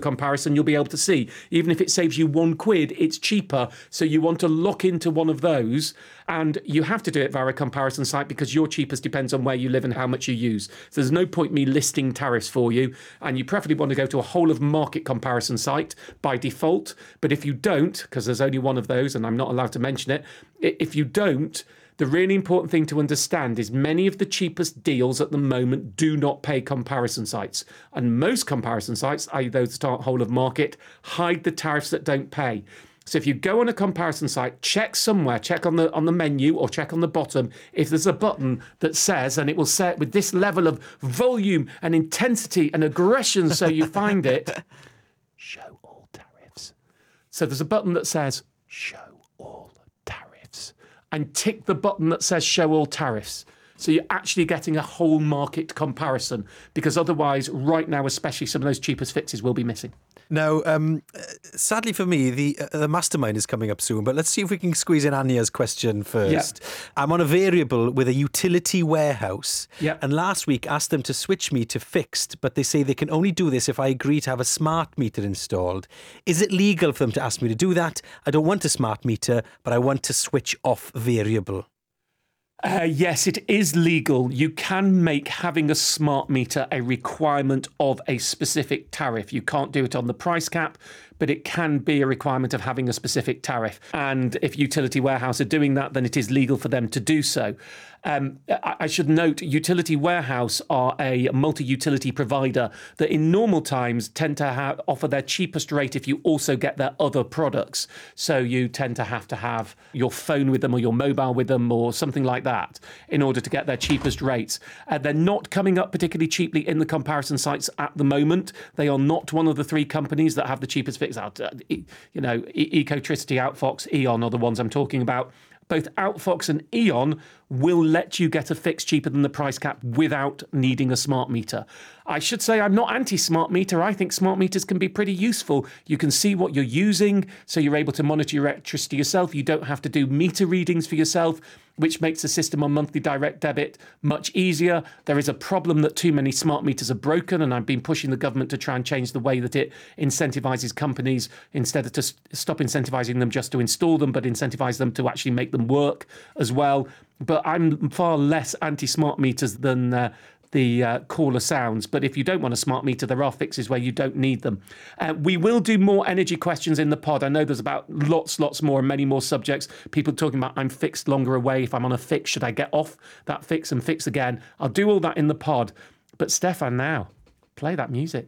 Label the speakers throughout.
Speaker 1: comparison, you'll be able to see, even if it saves you £1, it's cheaper. So you want to lock into one of those, and you have to do it via a comparison site because your cheapest depends on where you live and how much you use. So there's no point me listing tariffs for you, and you preferably want to go to a whole of market comparison site by default. But if you don't, because there's only one of those and I'm not allowed to mention it, if you don't, the really important thing to understand is many of the cheapest deals at the moment do not pay comparison sites. And most comparison sites, i.e. those that aren't whole of market, hide the tariffs that don't pay. So if you go on a comparison site, check somewhere, check on the menu or check on the bottom if there's a button that says, and it will say it with this level of volume and intensity and aggression so you find it, show all tariffs. So there's a button that says, show all tariffs. And tick the button that says show all tariffs. So you're actually getting a whole market comparison, because otherwise, right now, especially some of those cheapest fixes will be missing.
Speaker 2: Now, sadly for me, the mastermind is coming up soon, but let's see if we can squeeze in Anya's question first. Yeah. I'm on a variable with a utility warehouse, and last week asked them to switch me to fixed, but they say they can only do this if I agree to have a smart meter installed. Is it legal for them to ask me to do that? I don't want a smart meter, but I want to switch off variable.
Speaker 1: Yes, it is legal. You can make having a smart meter a requirement of a specific tariff. You can't do it on the price cap, but it can be a requirement of having a specific tariff. And if Utility Warehouse are doing that, then it is legal for them to do so. I should note, Utility Warehouse are a multi-utility provider that in normal times tend to offer their cheapest rate if you also get their other products. So you tend to have your phone with them or your mobile with them or something like that in order to get their cheapest rates. They're not coming up particularly cheaply in the comparison sites at the moment. They are not one of the three companies that have the cheapest fix out. Ecotricity, Outfox, E.ON are the ones I'm talking about. Both Outfox and E.ON will let you get a fix cheaper than the price cap without needing a smart meter. I should say I'm not anti-smart meter. I think smart meters can be pretty useful. You can see what you're using, so you're able to monitor your electricity yourself. You don't have to do meter readings for yourself, which makes the system on monthly direct debit much easier. There is a problem that too many smart meters are broken, and I've been pushing the government to try and change the way that it incentivises companies, instead of to stop incentivising them just to install them, but incentivise them to actually make them work as well. But I'm far less anti-smart meters than the caller sounds. But if you don't want a smart meter, there are fixes where you don't need them. We will do more energy questions in the pod. I know there's about lots more and many more subjects. People talking about I'm fixed longer away. If I'm on a fix, should I get off that fix and fix again? I'll do all that in the pod. But Stefan, now, play that music.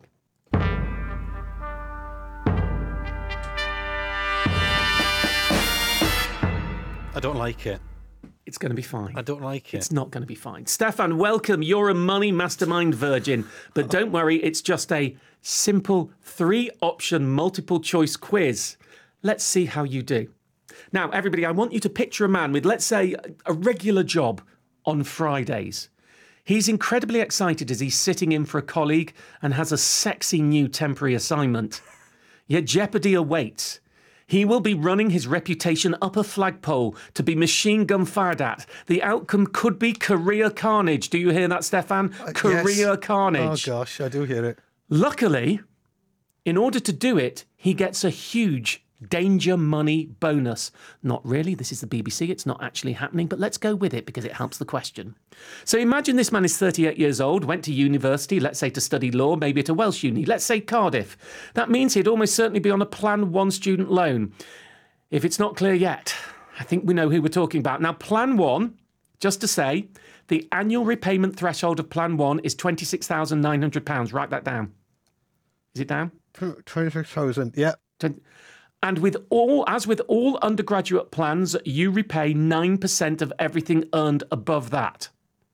Speaker 2: I don't like it.
Speaker 1: It's going to be fine.
Speaker 2: I don't like it.
Speaker 1: It's not going to be fine. Stefan, welcome. You're a money mastermind virgin. But don't worry, it's just a simple 3-option multiple choice quiz. Let's see how you do. Now, everybody, I want you to picture a man with, let's say, a regular job on Fridays. He's incredibly excited as he's sitting in for a colleague and has a sexy new temporary assignment. Yet jeopardy awaits. He will be running his reputation up a flagpole to be machine gun fired at. The outcome could be career carnage. Do you hear that, Stefan? Career carnage.
Speaker 2: Oh, gosh, I do hear it.
Speaker 1: Luckily, in order to do it, he gets a huge danger money bonus. Not really. This is the BBC. It's not actually happening, but let's go with it because it helps the question. So imagine this man is 38 years old, went to university, let's say to study law, maybe at a Welsh uni, let's say Cardiff. That means he'd almost certainly be on a Plan 1 student loan. If it's not clear yet, I think we know who we're talking about. Now, Plan 1, just to say, the annual repayment threshold of Plan 1 is £26,900. Write that down. Is it down?
Speaker 2: 26,000, yeah.
Speaker 1: And as with all undergraduate plans, you repay 9% of everything earned above that.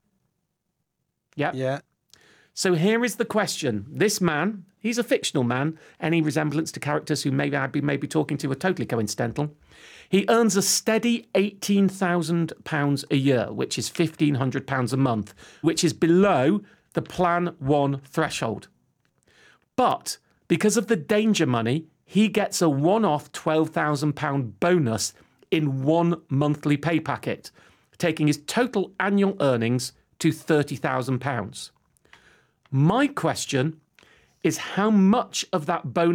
Speaker 1: Yep.
Speaker 2: Yeah.
Speaker 1: So here is the question. This man, he's a fictional man. Any resemblance to characters who maybe I'd be talking to are totally coincidental. He earns a steady £18,000 a year, which is £1,500 a month, which is below the Plan 1 threshold. But because of the danger money, he gets a one-off £12,000 bonus in one monthly pay packet, taking his total annual earnings to £30,000. My question is how much of that bonus